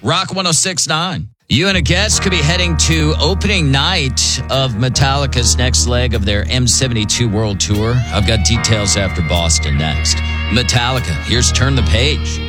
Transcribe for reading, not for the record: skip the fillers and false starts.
Rock 106.9. You and a guest could be heading to opening night of Metallica's next leg of their M72 World Tour. I've got details after Boston next. Metallica, here's Turn the Page.